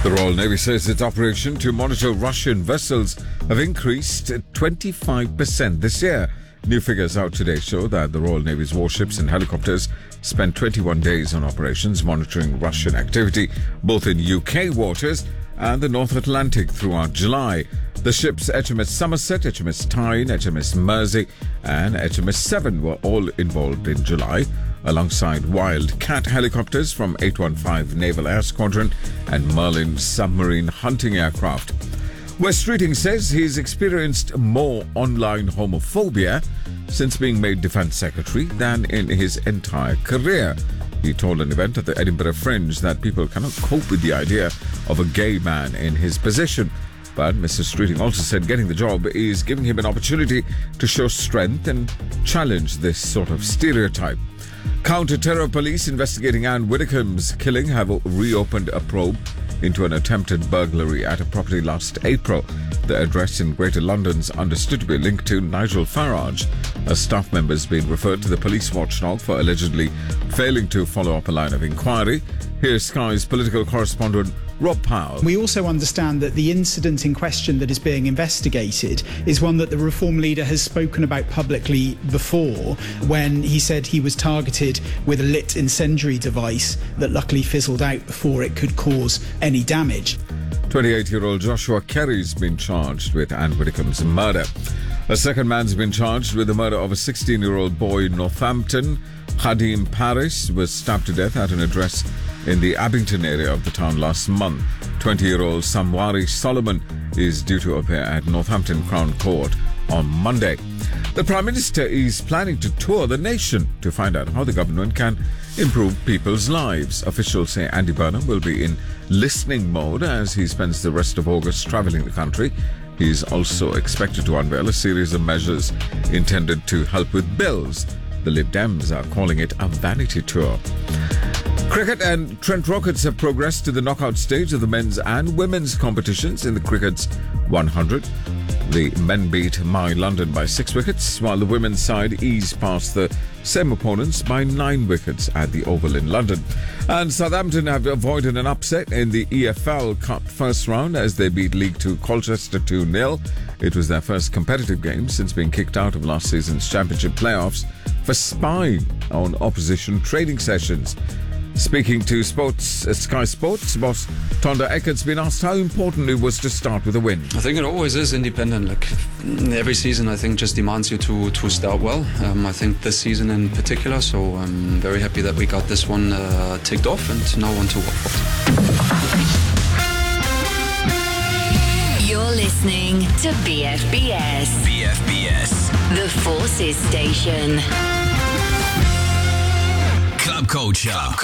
The Royal Navy says its operation to monitor Russian vessels have increased 25% this year. New figures out today show that the Royal Navy's warships and helicopters spent 21 days on operations monitoring Russian activity, both in UK waters and the North Atlantic throughout July. The ships HMS Somerset, HMS Tyne, HMS Mersey and HMS Seven were all involved in July, alongside Wildcat helicopters from 815 Naval Air Squadron and Merlin submarine hunting aircraft. West Streeting says he's experienced more online homophobia since being made Defence Secretary than in his entire career. He told an event at the Edinburgh Fringe that people cannot cope with the idea of a gay man in his position. But Mr. Streeting also said getting the job is giving him an opportunity to show strength and challenge this sort of stereotype. Counter-terror police investigating Anne Widdecombe's killing have reopened a probe into an attempted burglary at a property last April. The address in Greater London's understood to be linked to Nigel Farage. A staff member has been referred to the police watchdog for allegedly failing to follow up a line of inquiry. Here's Sky's political correspondent Rob Powell. We also understand that the incident in question that is being investigated is one that the Reform leader has spoken about publicly before, when he said he was targeted with a lit incendiary device that luckily fizzled out before it could cause any damage. 28-year-old Joshua Kerry's been charged with Anne Widdecombe's murder. A second man's been charged with the murder of a 16-year-old boy in Northampton. Khadim Paris was stabbed to death at an address in the Abington area of the town last month. 20-year-old Samwari Solomon is due to appear at Northampton Crown Court on Monday. The Prime Minister is planning to tour the nation to find out how the government can improve people's lives. Officials say Andy Burnham will be in listening mode as he spends the rest of August travelling the country. He is also expected to unveil a series of measures intended to help with bills. The Lib Dems are calling it a vanity tour. Cricket and Trent Rockets have progressed to the knockout stage of the men's and women's competitions in the Cricket's 100. The men beat My London by 6 wickets, while the women's side eased past the same opponents by 9 wickets at the Oval in London. And Southampton have avoided an upset in the EFL Cup first round as they beat League 2 Colchester 2-0. It was their first competitive game since being kicked out of last season's championship playoffs for spying on opposition training sessions. Speaking to Sky Sports, boss Tonda Eckert's been asked how important it was to start with a win. I think it always is independent. Like every season, I think just demands you to start well. I think this season in particular. So I'm very happy that we got this one ticked off and now on to Watford. You're listening to BFBS. BFBS. The Forces Station. Club Culture.